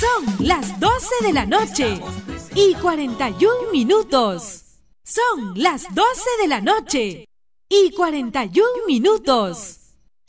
Son las 12 de la noche y 41 minutos. Son las 12 de la noche y 41 minutos.